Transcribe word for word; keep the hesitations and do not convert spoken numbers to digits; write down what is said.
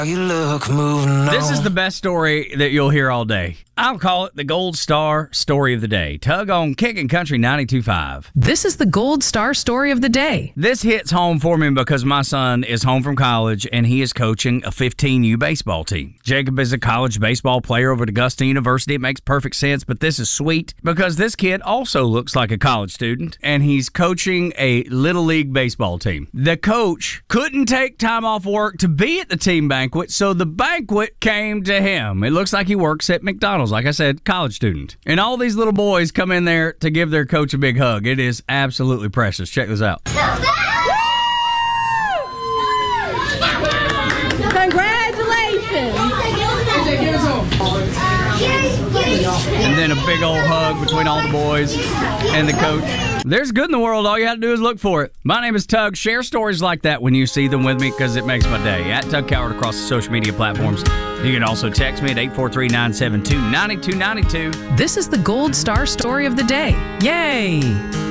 You look moving on. This is the best story that you'll hear all day. I'll call it the Gold Star Story of the Day. Tug on Kickin' Country ninety-two point five. This is the Gold Star Story of the Day. This hits home for me because my son is home from college and he is coaching a fifteen U baseball team. Jacob is a college baseball player over at Augusta University. It makes perfect sense, but this is sweet because this kid also looks like a college student and he's coaching a Little League baseball team. The coach couldn't take time off work to be at the team banquet, so the banquet came to him. It looks like he works at McDonald's. Like I said, college student. And all these little boys come in there to give their coach a big hug. It is absolutely precious. Check this out. Congratulations. And then a big old hug between all the boys and the coach. There's good in the world. All you have to do is look for it. My name is Tug. Share stories like that when you see them with me because it makes my day. At Tug Coward across the social media platforms. You can also text me at eight four three, nine seven two, nine two nine two. This is the Gold Star Story of the Day. Yay!